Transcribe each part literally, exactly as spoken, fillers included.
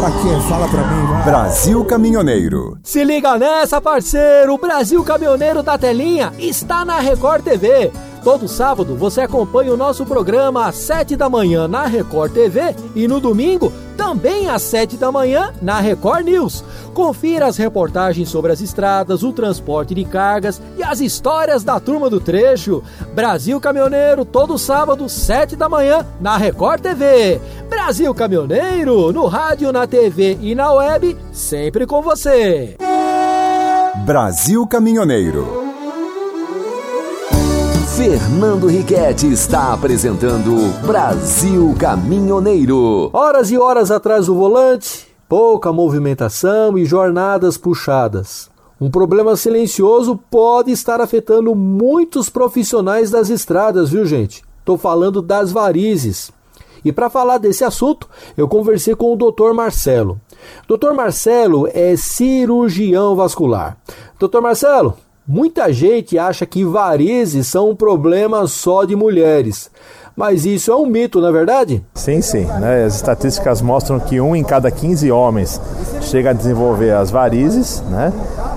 Fala aqui, fala pra mim, vai. Brasil Caminhoneiro. Se liga nessa, parceiro, o Brasil Caminhoneiro da Telinha está na Record T V. Todo sábado você acompanha o nosso programa às sete da manhã na Record T V e no domingo também às sete da manhã na Record News. Confira as reportagens sobre as estradas, o transporte de cargas e as histórias da turma do trecho. Brasil Caminhoneiro, todo sábado, sete da manhã na Record T V. Brasil Caminhoneiro, no rádio, na T V e na web, sempre com você. Brasil Caminhoneiro. Fernando Riquetti está apresentando Brasil Caminhoneiro. Horas e horas atrás do volante, pouca movimentação e jornadas puxadas. Um problema silencioso pode estar afetando muitos profissionais das estradas, viu, gente? Estou falando das varizes. E para falar desse assunto, eu conversei com o doutor Marcelo. doutor Marcelo é cirurgião vascular. doutor Marcelo, muita gente acha que varizes são um problema só de mulheres. Mas isso é um mito, não é verdade? Sim, sim. Né? As estatísticas mostram que um em cada quinze homens chega a desenvolver as varizes, né?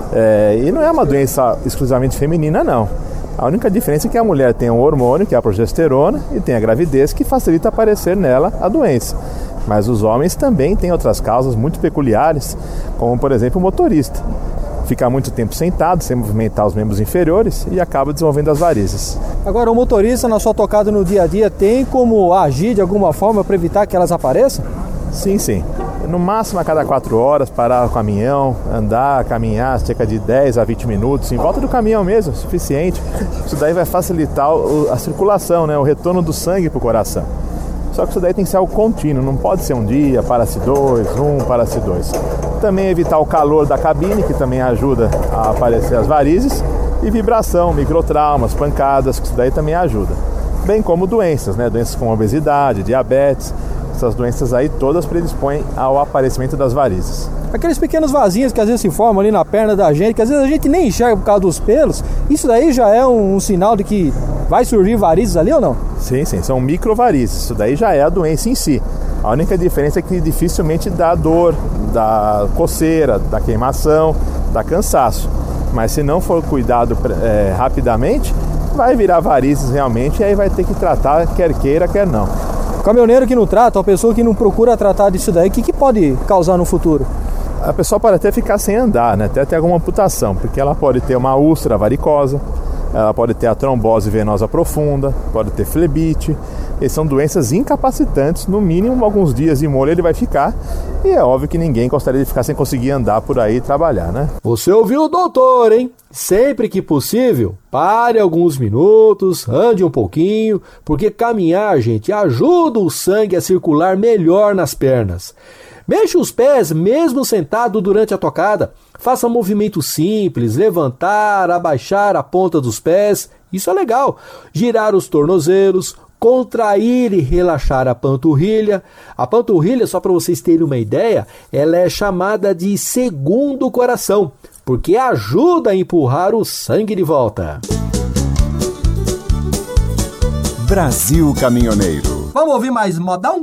É, e não é uma doença exclusivamente feminina, não. A única diferença é que a mulher tem um hormônio, que é a progesterona, e tem a gravidez, que facilita aparecer nela a doença. Mas os homens também têm outras causas muito peculiares, como, por exemplo, o motorista. Fica muito tempo sentado, sem movimentar os membros inferiores e acaba desenvolvendo as varizes. Agora, o motorista, na sua tocada no dia a dia, tem como agir de alguma forma para evitar que elas apareçam? Sim, sim. No máximo a cada quatro horas, parar o caminhão, andar, caminhar cerca de dez a vinte minutos, em volta do caminhão mesmo, suficiente. Isso daí vai facilitar a circulação, né? O retorno do sangue para o coração. Só que isso daí tem que ser algo contínuo, não pode ser um dia, para-se dois, um, para-se dois. Também evitar o calor da cabine, que também ajuda a aparecer as varizes, e vibração, microtraumas, pancadas, que isso daí também ajuda. Bem como doenças, né? Doenças como obesidade, diabetes, essas doenças aí todas predispõem ao aparecimento das varizes. Aqueles pequenos vasinhos que às vezes se formam ali na perna da gente, que às vezes a gente nem enxerga por causa dos pelos, isso daí já é um, um sinal de que vai surgir varizes ali ou não? Sim, sim, são microvarizes, isso daí já é a doença em si. A única diferença é que dificilmente dá dor, dá coceira, dá queimação, dá cansaço. Mas se não for cuidado é, rapidamente, vai virar varizes realmente e aí vai ter que tratar, quer queira, quer não. O caminhoneiro que não trata, a pessoa que não procura tratar disso daí, o que, que pode causar no futuro? A pessoa pode até ficar sem andar, né? Até ter alguma amputação, porque ela pode ter uma úlcera varicosa, ela pode ter a trombose venosa profunda, pode ter flebite. Essas são doenças incapacitantes, no mínimo alguns dias de molho ele vai ficar. E é óbvio que ninguém gostaria de ficar sem conseguir andar por aí e trabalhar, né? Você ouviu o doutor, hein? Sempre que possível, pare alguns minutos, ande um pouquinho, porque caminhar, gente, ajuda o sangue a circular melhor nas pernas. Mexa os pés mesmo sentado durante a tocada. Faça movimentos simples, levantar, abaixar a ponta dos pés. Isso é legal. Girar os tornozelos, contrair e relaxar a panturrilha. A panturrilha, só para vocês terem uma ideia, ela é chamada de segundo coração, porque ajuda a empurrar o sangue de volta. Brasil Caminhoneiro. Vamos ouvir mais modão?